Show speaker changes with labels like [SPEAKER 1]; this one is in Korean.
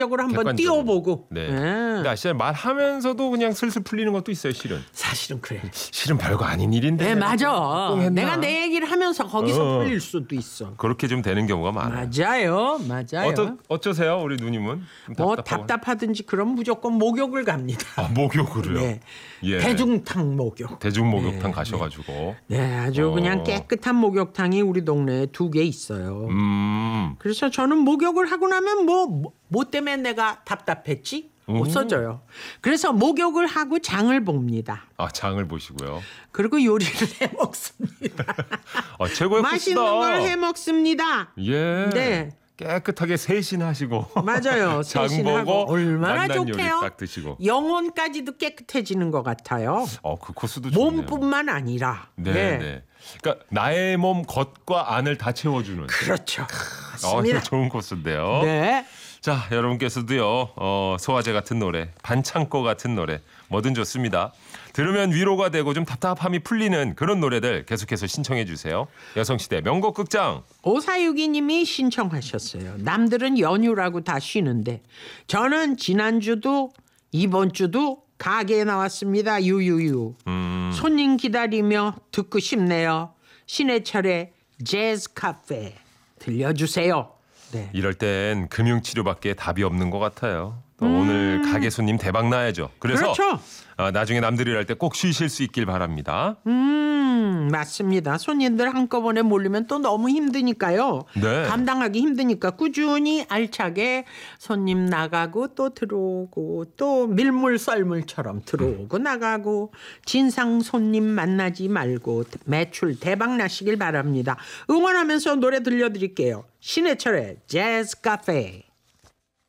[SPEAKER 1] 적으로 한번
[SPEAKER 2] 객관적으로.
[SPEAKER 1] 띄워보고.
[SPEAKER 2] 네.
[SPEAKER 1] 예.
[SPEAKER 2] 근데 아시잖아요. 말하면서도 그냥 슬슬 풀리는 것도 있어요, 실은.
[SPEAKER 1] 사실은 그래.
[SPEAKER 2] 실은 별거 아닌 일인데.
[SPEAKER 1] 네, 맞아.
[SPEAKER 2] 했나?
[SPEAKER 1] 내가 내 얘기를 하면서 거기서 풀릴 수도 있어.
[SPEAKER 2] 그렇게 좀 되는 경우가 많아요.
[SPEAKER 1] 맞아요.
[SPEAKER 2] 어쩌세요, 우리 누님은? 좀
[SPEAKER 1] 뭐
[SPEAKER 2] 답답하고.
[SPEAKER 1] 답답하든지 그럼 무조건 목욕을 갑니다.
[SPEAKER 2] 아, 목욕을요?
[SPEAKER 1] 네.
[SPEAKER 2] 예.
[SPEAKER 1] 대중탕 목욕.
[SPEAKER 2] 대중 목욕탕
[SPEAKER 1] 네,
[SPEAKER 2] 가셔가지고.
[SPEAKER 1] 네, 아주 그냥 깨끗한 목욕탕이 우리 동네에 2개 있어요. 그래서 저는 목욕을 하고 나면 뭐 때문에 내가 답답했지? 없어져요. 그래서 목욕을 하고 장을 봅니다.
[SPEAKER 2] 아, 장을 보시고요.
[SPEAKER 1] 그리고 요리를 해 먹습니다.
[SPEAKER 2] 아, 최고의
[SPEAKER 1] 맛있는
[SPEAKER 2] 코스다.
[SPEAKER 1] 걸 해 먹습니다.
[SPEAKER 2] 예.
[SPEAKER 1] 네.
[SPEAKER 2] 깨끗하게 세신하시고.
[SPEAKER 1] 맞아요.
[SPEAKER 2] 장
[SPEAKER 1] 세신하고
[SPEAKER 2] 보고
[SPEAKER 1] 얼마나
[SPEAKER 2] 만난 요리
[SPEAKER 1] 좋게요.
[SPEAKER 2] 딱 드시고.
[SPEAKER 1] 영혼까지도 깨끗해지는 것 같아요.
[SPEAKER 2] 그 코스도 좋네요.
[SPEAKER 1] 몸뿐만 아니라.
[SPEAKER 2] 네. 그러니까 나의 몸 겉과 안을 다 채워주는.
[SPEAKER 1] 그렇죠.
[SPEAKER 2] 이거
[SPEAKER 1] 맞습니다.
[SPEAKER 2] 좋은 코스인데요.
[SPEAKER 1] 네.
[SPEAKER 2] 자, 여러분께서도요. 소화제 같은 노래, 반창고 같은 노래 뭐든 좋습니다. 들으면 위로가 되고 좀 답답함이 풀리는 그런 노래들 계속해서 신청해 주세요. 여성시대 명곡 극장.
[SPEAKER 1] 5462님이 신청하셨어요. 남들은 연휴라고 다 쉬는데 저는 지난주도 이번 주도 가게에 나왔습니다. 유유유. 손님 기다리며 듣고 싶네요. 신해철의 재즈 카페 들려주세요. 네.
[SPEAKER 2] 이럴 땐 금융치료밖에 답이 없는 것 같아요. 또 오늘 가게 손님 대박 나야죠. 그래서
[SPEAKER 1] 그렇죠.
[SPEAKER 2] 나중에 남들이 할 때 꼭 쉬실 수 있길 바랍니다.
[SPEAKER 1] 맞습니다. 손님들 한꺼번에 몰리면 또 너무 힘드니까요.
[SPEAKER 2] 네.
[SPEAKER 1] 감당하기 힘드니까 꾸준히 알차게 손님 나가고 또 들어오고 또 밀물 썰물처럼 들어오고 나가고 진상 손님 만나지 말고 매출 대박 나시길 바랍니다. 응원하면서 노래 들려드릴게요. 신해철의 재즈 카페.